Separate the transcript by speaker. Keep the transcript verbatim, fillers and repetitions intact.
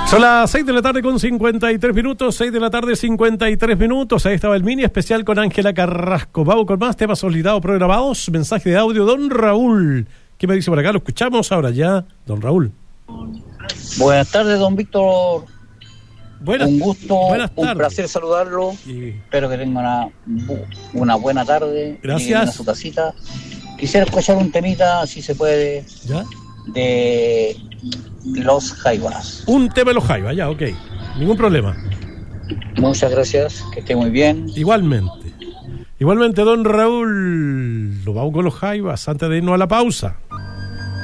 Speaker 1: Son las seis de la tarde con cincuenta y tres minutos, seis de la tarde cincuenta y tres minutos. Ahí estaba el mini especial con Ángela Carrasco. Vamos con más temas solicitados programados. Mensaje de audio, don Raúl. ¿Qué me dice por acá? Lo escuchamos ahora ya, don Raúl.
Speaker 2: Buenas tardes, don Víctor.
Speaker 1: Buenas,
Speaker 2: un gusto,
Speaker 1: buenas
Speaker 2: un placer saludarlo.
Speaker 1: Y...
Speaker 2: Espero que tenga una, una buena tarde.
Speaker 1: Gracias.
Speaker 2: A su casita. Quisiera escuchar un temita, si se puede,
Speaker 1: ¿ya?
Speaker 2: De Los Jaivas.
Speaker 1: Un tema de Los Jaivas, ya, ok. Ningún problema.
Speaker 2: Muchas gracias, que esté muy bien.
Speaker 1: Igualmente. Igualmente, don Raúl. Lo vamos con Los Jaivas antes de irnos a la pausa.